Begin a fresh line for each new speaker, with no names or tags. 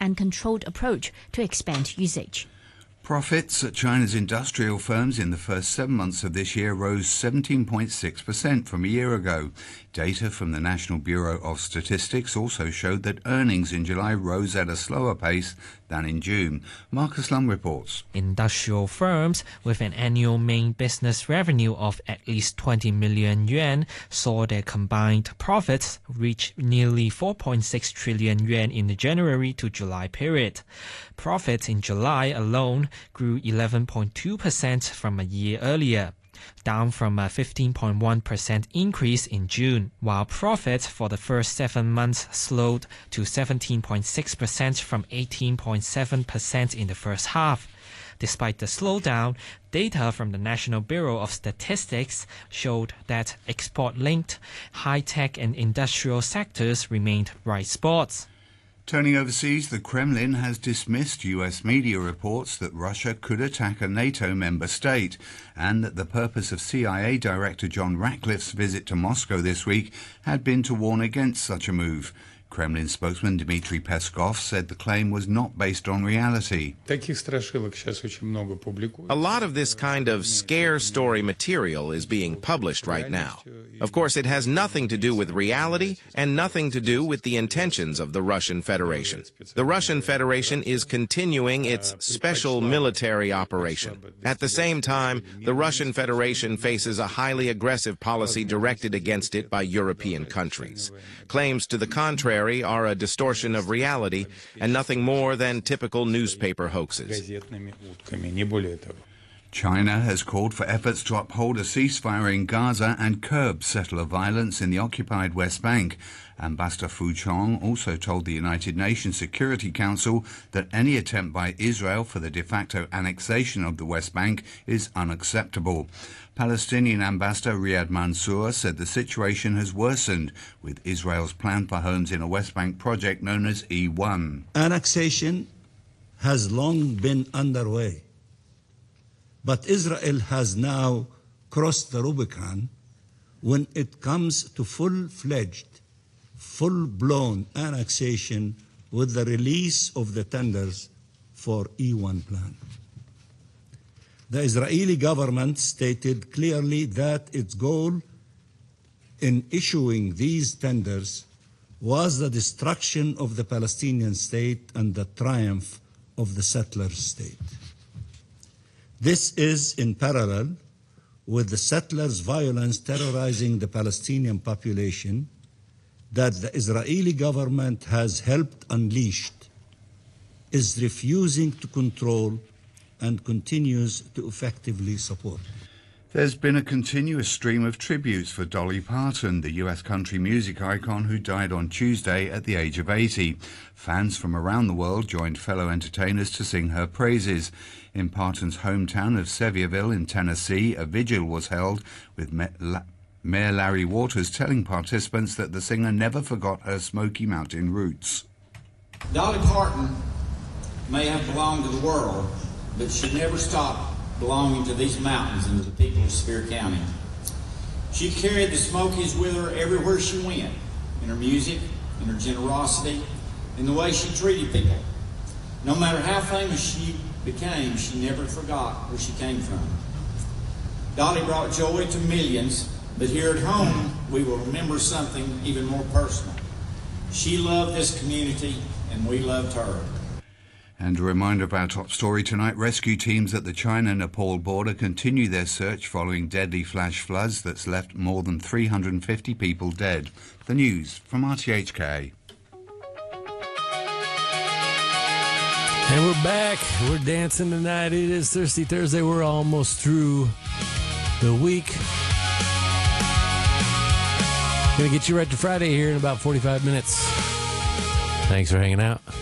and controlled approach to expand usage.
Profits at China's industrial firms in the first 7 months of this year rose 17.6% from a year ago. Data from the National Bureau of Statistics also showed that earnings in July rose at a slower pace than in June. Marcus Lum reports.
Industrial firms with an annual main business revenue of at least 20 million yuan saw their combined profits reach nearly 4.6 trillion yuan in the January to July period. Profits in July alone grew 11.2% from a year earlier, down from a 15.1% increase in June, while profits for the first 7 months slowed to 17.6% from 18.7% in the first half. Despite the slowdown, data from the National Bureau of Statistics showed that export-linked, high-tech and industrial sectors remained bright spots.
Turning overseas, the Kremlin has dismissed U.S. media reports that Russia could attack a NATO member state and that the purpose of CIA Director John Ratcliffe's visit to Moscow this week had been to warn against such a move. Kremlin spokesman Dmitry Peskov said the claim was not based on reality.
A
lot of this kind of scare story material is being published right now. Of course, it has nothing to do with reality and nothing to do with the intentions of the Russian Federation. The Russian Federation is continuing its special military operation. At the same time, the Russian Federation faces a highly aggressive policy directed against it by European countries. Claims to the contrary are a distortion of reality and nothing more than typical newspaper hoaxes.
China has called for efforts to uphold a ceasefire in Gaza and curb settler violence in the occupied West Bank. Ambassador Fu Chong also told the United Nations Security Council that any attempt by Israel for the de facto annexation of the West Bank is unacceptable. Palestinian Ambassador Riyad Mansour said the situation has worsened with Israel's plan for homes in a West Bank project known as E1.
Annexation has long been underway, but Israel has now crossed the Rubicon when it comes to full-fledged, full-blown annexation with the release of the tenders for E1 plan. The Israeli government stated clearly that its goal in issuing these tenders was the destruction of the Palestinian state and the triumph of the settler state. This is in parallel with the settlers' violence terrorizing the Palestinian population that the Israeli government has helped unleashed, is refusing to control and continues to effectively support.
There's been a continuous stream of tributes for Dolly Parton, the US country music icon who died on Tuesday at the age of 80. Fans from around the world joined fellow entertainers to sing her praises. In Parton's hometown of Sevierville in Tennessee, a vigil was held with Mayor Larry Waters telling participants that the singer never forgot her Smoky Mountain roots.
Dolly Parton may have belonged to the world, but she never stopped belonging to these mountains and to the people of Sevier County. She carried the Smokies with her everywhere she went, in her music, in her generosity, in the way she treated people. No matter how famous she became, she never forgot where she came from. Dolly brought joy to millions, but here at home, we will remember something even more personal. She loved this community, and we loved her.
And a reminder of our top story tonight. Rescue teams at the China-Nepal border continue their search following deadly flash floods that's left more than 350 people dead. The news from RTHK.
And we're back. We're dancing tonight. It is Thirsty Thursday. We're almost through the week. Gonna get you right to Friday here in about 45 minutes. Thanks for hanging out.